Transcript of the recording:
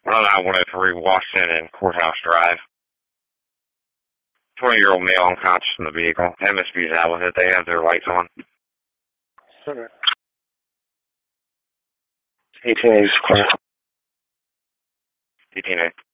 103 Washington and Courthouse Drive. 20-year-old male unconscious in the vehicle. MSB is out with it. They have their lights on. 18A is clear. 18A.